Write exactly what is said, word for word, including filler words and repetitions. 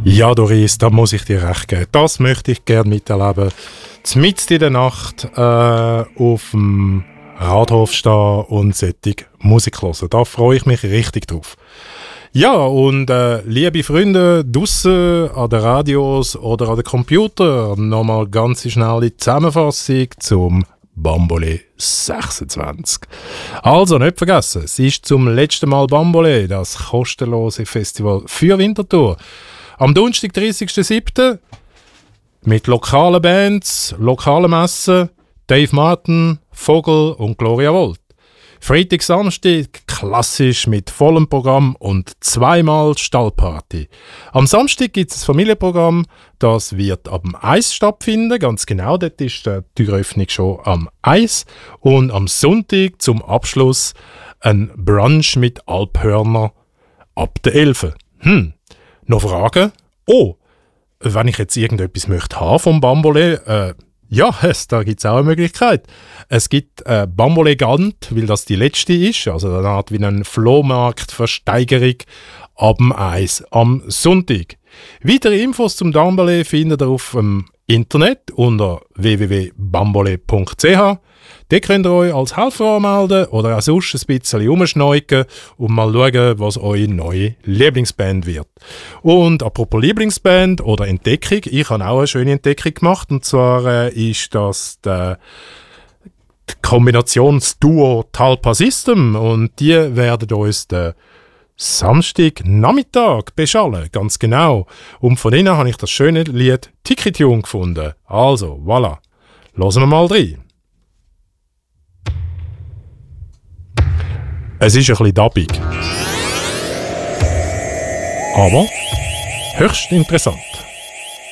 Ja, Doris, da muss ich dir recht geben. Das möchte ich gerne miterleben. Mitten in der Nacht äh, auf dem Rathof stehen und solche Musik hören. Da freue ich mich richtig drauf. Ja, und äh, liebe Freunde draussen an den Radios oder an den Computern, nochmal ganz schnelle Zusammenfassung zum Bambolé sechsundzwanzig. Also, nicht vergessen, es ist zum letzten Mal Bambolé, das kostenlose Festival für Winterthur. Am Donnerstag, dreißigsten siebten mit lokalen Bands, lokalen Messen, Dave Martin, Vogel und Gloria Volt. Freitag, Samstag klassisch mit vollem Programm und zweimal Stallparty. Am Samstag gibt es ein Familienprogramm, das wird ab dem eins stattfinden, ganz genau, dort ist die Türöffnung schon am eins. Und am Sonntag zum Abschluss ein Brunch mit Alphörner ab der elf. Hm, noch Fragen? Oh, wenn ich jetzt irgendetwas möchte haben vom Bambolé, äh, ja, es, da gibt es auch eine Möglichkeit. Es gibt äh, Bambolé Gant, weil das die letzte ist, also eine Art wie eine Flohmarktversteigerung ab dem eins am Sonntag. Weitere Infos zum Bambolé findet ihr auf dem Internet unter w w w punkt bambolé punkt c h. Dort könnt ihr euch als Helfer anmelden oder auch sonst ein bisschen rumschneuken und mal schauen, was eure neue Lieblingsband wird. Und apropos Lieblingsband oder Entdeckung, ich habe auch eine schöne Entdeckung gemacht, und zwar äh, ist das der Kombinationsduo Talpa System, und die werden uns den Samstagnachmittag beschallen, ganz genau. Und von ihnen habe ich das schöne Lied Tiki-Tune gefunden. Also, voilà, hören wir mal rein. Es ist ein bisschen dabbig. Aber höchst interessant.